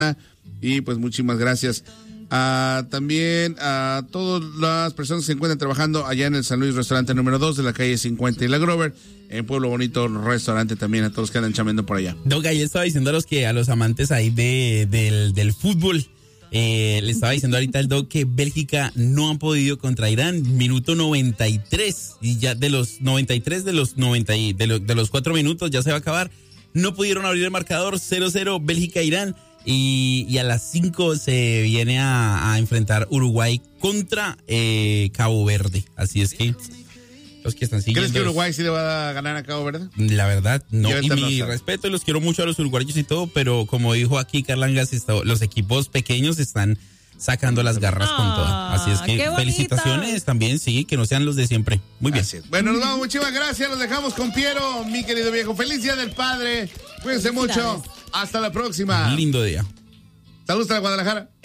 Y pues muchísimas gracias. También a todas las personas que se encuentran trabajando allá en el San Luis Restaurante número 2 de la calle 50 y la Grover, en Pueblo Bonito Restaurante también, a todos los que andan chambeando por allá. Doc, ayer estaba diciendo a los amantes ahí del fútbol, le estaba diciendo ahorita el Doc que Bélgica no ha podido contra Irán, minuto 93, y ya de los 93 de los 4 minutos ya se va a acabar, no pudieron abrir el marcador, 0-0 Bélgica-Irán. Y a las 5 se viene a enfrentar Uruguay contra Cabo Verde. Así es que los que están siguiendo... ¿Crees que Uruguay sí le va a ganar a Cabo Verde? La verdad, no. Y mi respeto, y los quiero mucho a los uruguayos y todo, pero como dijo aquí Carlangas, los equipos pequeños están sacando las garras con todo. Así es que felicitaciones también, sí, que no sean los de siempre. Muy bien. Bueno, nos vamos, muchísimas gracias. Los dejamos con Piero, mi querido viejo. Feliz Día del Padre. Cuídense mucho. Hasta la próxima. Lindo día. Saludos a Guadalajara.